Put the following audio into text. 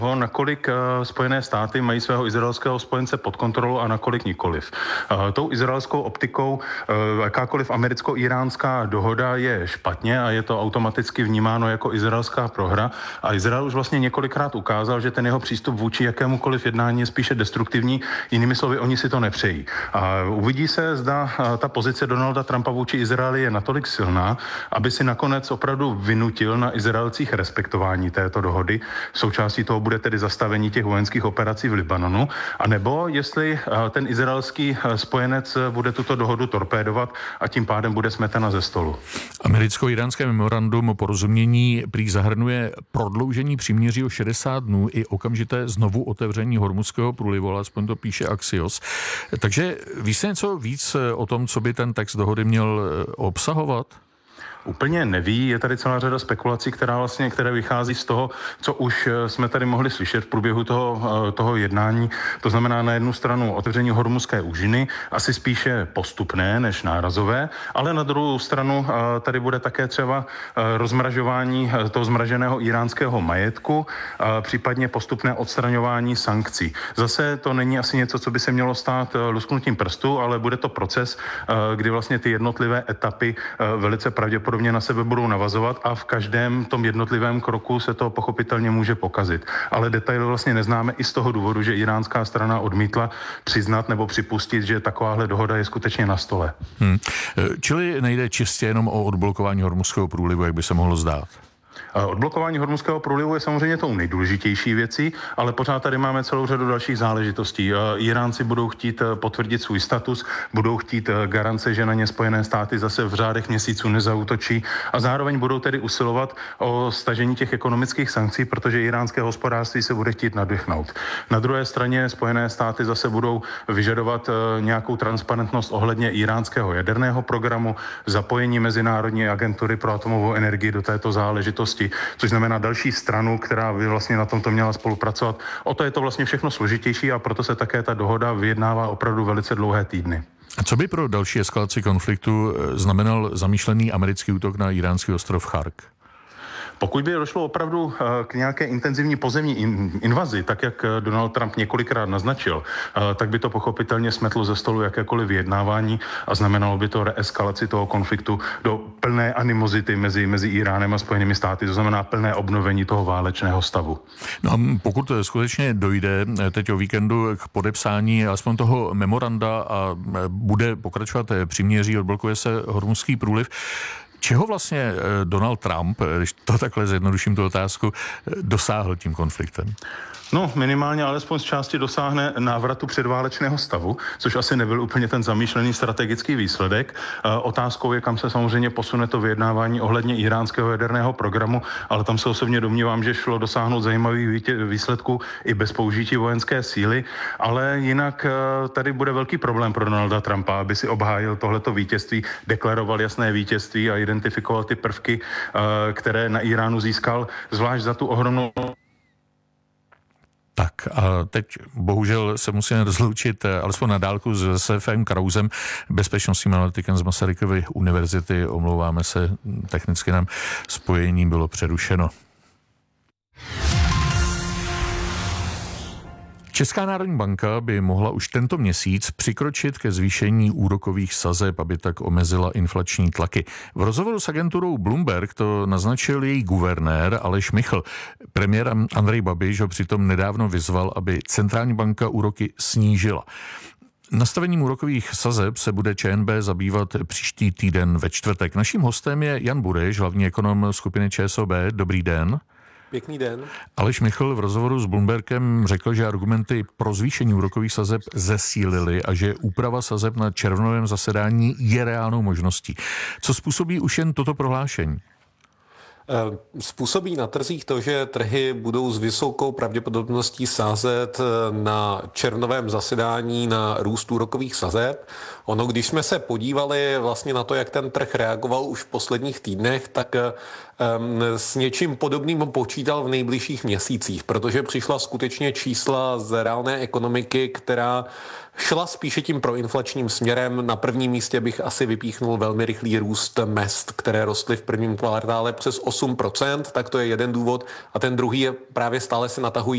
nakolik Spojené státy mají svého izraelského spojence pod kontrolou a nakolik nikoliv. Tou izraelskou optikou jakákoliv americko-iránská dohoda je špatně a je to automaticky vnímáno jako izraelská prohra. A Izrael už vlastně několikrát ukázal, že ten jeho přístup vůči jakémukoliv jednání je spíše destruktivní. Jinými slovy, oni si to nepřejí. A uvidí se, zda ta pozice Donalda Trumpa vůči Izraeli je natolik silná, aby si nakonec opravdu vynutil na Izraelcích respektování této dohody. Součástí toho bude tedy zastavení těch vojenských operací v Libanonu, anebo jestli ten izraelský spojenec bude tuto dohodu torpédovat a tím pádem bude smetena ze stolu. Americko-iránské memorandum o porozumění prý zahrnuje prodloužení příměří o 60 dnů i okamžité znovu otevření Hormuzského průlivu, aspoň to píše Axios. Takže víš se něco víc o tom, co by ten text dohody měl obsahovat? Úplně neví, je tady celá řada spekulací, které vychází z toho, co už jsme tady mohli slyšet v průběhu toho jednání. To znamená na jednu stranu otevření Hormuzské úžiny, asi spíše postupné než nárazové, ale na druhou stranu tady bude také třeba rozmražování toho zmraženého iránského majetku, případně postupné odstraňování sankcí. Zase to není asi něco, co by se mělo stát lusknutím prstu, ale bude to proces, kdy vlastně ty jednotlivé etapy velice pravděpodobně na sebe budou navazovat a v každém tom jednotlivém kroku se to pochopitelně může pokazit. Ale detaily vlastně neznáme i z toho důvodu, že iránská strana odmítla přiznat nebo připustit, že takováhle dohoda je skutečně na stole. Čili nejde čistě jenom o odblokování Hormuzského průlivu, jak by se mohlo zdát? Odblokování Hormuzského průlivu je samozřejmě tou nejdůležitější věcí, ale pořád tady máme celou řadu dalších záležitostí. Iránci budou chtít potvrdit svůj status, budou chtít garance, že na ně Spojené státy zase v řádech měsíců nezaútočí a zároveň budou tedy usilovat o stažení těch ekonomických sankcí, protože iránské hospodářství se bude chtít nadechnout. Na druhé straně Spojené státy zase budou vyžadovat nějakou transparentnost ohledně iránského jaderného programu, zapojení Mezinárodní agentury pro atomovou energii do této záležitosti, což znamená další stranu, která by vlastně na tomto měla spolupracovat. O to je to vlastně všechno složitější a proto se také ta dohoda vyjednává opravdu velice dlouhé týdny. A co by pro další eskalaci konfliktu znamenal zamýšlený americký útok na iránský ostrov Chark? Pokud by došlo opravdu k nějaké intenzivní pozemní invazi, tak jak Donald Trump několikrát naznačil, tak by to pochopitelně smetlo ze stolu jakékoliv vyjednávání a znamenalo by to reeskalaci toho konfliktu do plné animozity mezi Iránem a Spojenými státy, to znamená plné obnovení toho válečného stavu. No a pokud skutečně dojde teď o víkendu k podepsání aspoň toho memoranda a bude pokračovat příměří, odblokuje se Hormuzský průliv, čeho vlastně Donald Trump, když to takhle zjednoduším tu otázku, dosáhl tím konfliktem? No, minimálně alespoň z části dosáhne návratu předválečného stavu, což asi nebyl úplně ten zamýšlený strategický výsledek. Otázkou je, kam se samozřejmě posune to vyjednávání ohledně iránského jaderného programu, ale tam se osobně domnívám, že šlo dosáhnout zajímavých výsledků i bez použití vojenské síly, ale jinak tady bude velký problém pro Donalda Trumpa, aby si obhájil tohleto vítězství, deklaroval jasné vítězství a identifikoval ty prvky, které na Iránu získal, zvlášť za tu ohromnou. Tak a teď bohužel se musíme rozloučit alespoň na dálku s Josefem Krausem, bezpečnostním analytikem z Masarykovy univerzity. Omlouváme se, technicky nám spojení bylo přerušeno. Česká národní banka by mohla už tento měsíc přikročit ke zvýšení úrokových sazeb, aby tak omezila inflační tlaky. V rozhovoru s agenturou Bloomberg to naznačil její guvernér Aleš Michl. Premiér Andrej Babiš ho přitom nedávno vyzval, aby centrální banka úroky snížila. Nastavením úrokových sazeb se bude ČNB zabývat příští týden ve čtvrtek. Naším hostem je Jan Bureš, hlavní ekonom skupiny ČSOB. Dobrý den. Pěkný den. Aleš Michl v rozhovoru s Bloombergem řekl, že argumenty pro zvýšení úrokových sazeb zesílily a že úprava sazeb na červnovém zasedání je reálnou možností. Co způsobí už jen toto prohlášení? Způsobí na trzích to, že trhy budou s vysokou pravděpodobností sázet na červnovém zasedání na růst úrokových sazeb. Ono, když jsme se podívali vlastně na to, jak ten trh reagoval už v posledních týdnech, tak s něčím podobným počítal v nejbližších měsících, protože přišla skutečně čísla z reálné ekonomiky, která šla spíše tím proinflačním směrem. Na prvním místě bych asi vypíchnul velmi rychlý růst mezd, které rostly v prvním kvartále přes 8%, tak to je jeden důvod. A ten druhý je právě stále se natahují